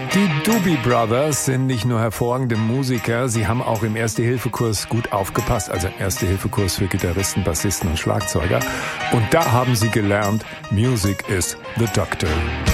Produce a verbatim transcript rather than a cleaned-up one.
Die Doobie Brothers sind nicht nur hervorragende Musiker, sie haben auch im Erste-Hilfe-Kurs gut aufgepasst, also im Erste-Hilfe-Kurs für Gitarristen, Bassisten und Schlagzeuger. Und da haben sie gelernt, Music is the Doctor.